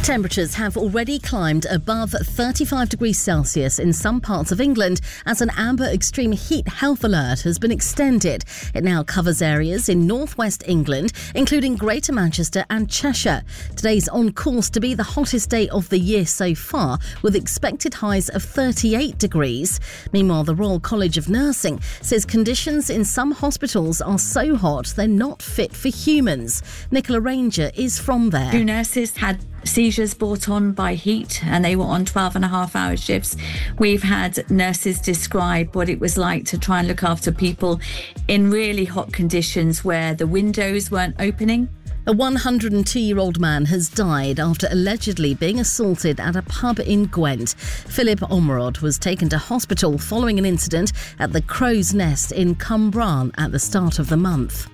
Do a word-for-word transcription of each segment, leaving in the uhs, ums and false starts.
Temperatures have already climbed above thirty-five degrees Celsius in some parts of England as an amber extreme heat health alert has been extended. It now covers areas in northwest England, including Greater Manchester and Cheshire. Today's on course to be the hottest day of the year so far, with expected highs of thirty-eight degrees. Meanwhile, the Royal College of Nursing says conditions in some hospitals are so hot they're not fit for humans. Nicola Ranger is from there. Two nurses had seizures brought on by heat and they were on twelve and a half hour shifts. We've had nurses describe what it was like to try and look after people in really hot conditions where the windows weren't opening. A one hundred two-year-old man has died after allegedly being assaulted at a pub in Gwent. Philip Omerod was taken to hospital following an incident at the Crow's Nest in Cwmbran at the start of the month.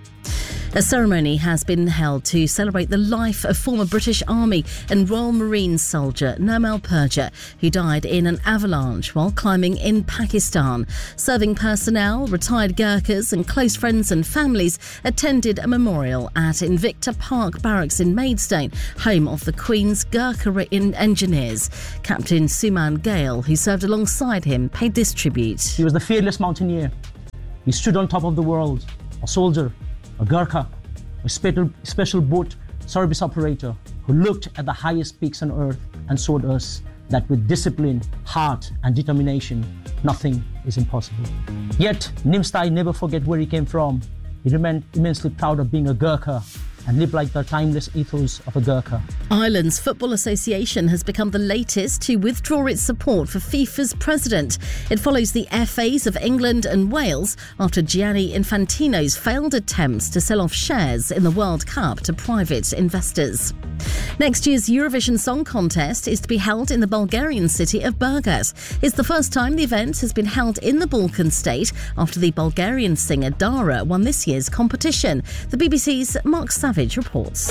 A ceremony has been held to celebrate the life of former British Army and Royal Marines soldier Nirmal Purja, who died in an avalanche while climbing in Pakistan. Serving personnel, retired Gurkhas and close friends and families attended a memorial at Invicta Park Barracks in Maidstone, home of the Queen's Gurkha Engineers. Captain Suman Gale, who served alongside him, paid this tribute. He was the fearless mountaineer. He stood on top of the world, a soldier, a Gurkha, a special, special boat service operator who looked at the highest peaks on earth and showed us that with discipline, heart and determination, nothing is impossible. Yet, Nimstai never forget where he came from. He remained immensely proud of being a Gurkha and lived like the timeless ethos of a Gurkha. Ireland's Football Association has become the latest to withdraw its support for FIFA's president. It follows the F As of England and Wales after Gianni Infantino's failed attempts to sell off shares in the World Cup to private investors. Next year's Eurovision Song Contest is to be held in the Bulgarian city of Burgas. It's the first time the event has been held in the Balkan state after the Bulgarian singer Dara won this year's competition. The B B C's Mark Savage reports.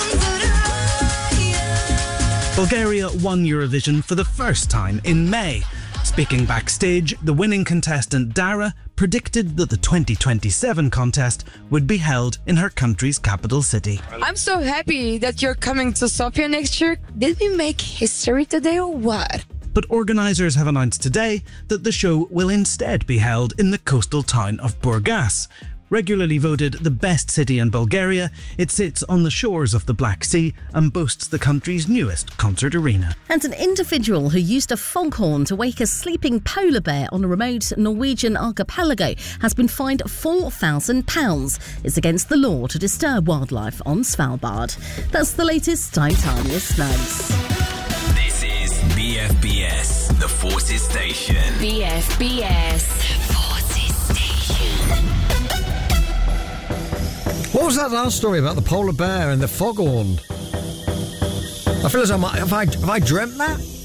Bulgaria won Eurovision for the first time in May. Speaking backstage, the winning contestant Dara predicted that the twenty twenty-seven contest would be held in her country's capital city. I'm so happy that you're coming to Sofia next year. Did we make history today or what? But organisers have announced today that the show will instead be held in the coastal town of Burgas. Regularly voted the best city in Bulgaria, it sits on the shores of the Black Sea and boasts the country's newest concert arena. And an individual who used a foghorn to wake a sleeping polar bear on a remote Norwegian archipelago has been fined four thousand pounds. It's against the law to disturb wildlife on Svalbard. That's the latest Time Time with Snags. This is B F B S, the Forces Station. B F B S, the Forces Station. What was that last story about the polar bear and the foghorn? I feel as I might, have I, have I dreamt that?